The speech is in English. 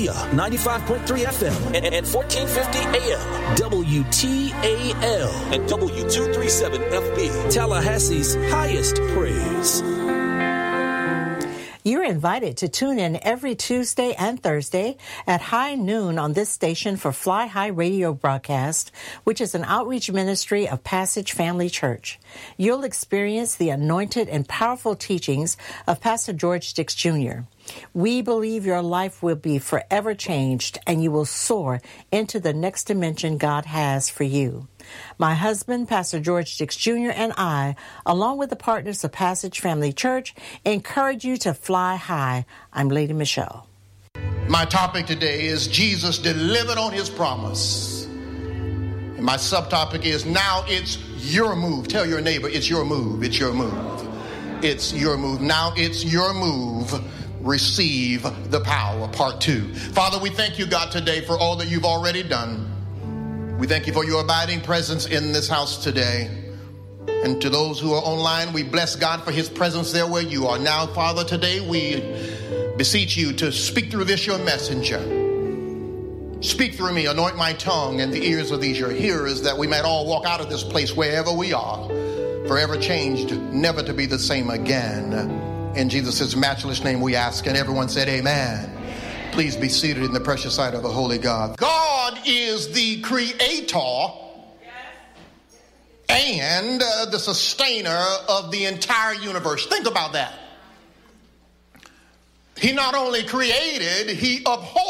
Hallelujah, 95.3 FM and 1450 AM. WTAL and W237FB. Tallahassee's highest praise. You're invited to tune in every Tuesday and Thursday at high noon on this station for Fly High radio broadcast, which is an outreach ministry of Passage Family Church. You'll experience the anointed and powerful teachings of Pastor George Dix Jr. We believe your life will be forever changed and you will soar into the next dimension God has for you. My husband, Pastor George Dix Jr., and I, along with the partners of Passage Family Church, encourage you to fly high. I'm Lady Michelle. My topic today is Jesus delivered on his promise. And my subtopic is now it's your move. Tell your neighbor it's your move. It's your move. It's your move. Now it's your move. Receive the power. Part 2. Father, we thank you, God, today for all that you've already done. We thank you for your abiding presence in this house today. And to those who are online, we bless God for his presence there where you are. Now, Father, today we beseech you to speak through this your messenger. Speak through me, anoint my tongue and the ears of these your hearers, that we might all walk out of this place wherever we are, forever changed, never to be the same again. In Jesus' matchless name we ask, and everyone said amen. Please be seated in the precious sight of the Holy God. God is the creator and the sustainer of the entire universe. Think about that. He not only created, he upholds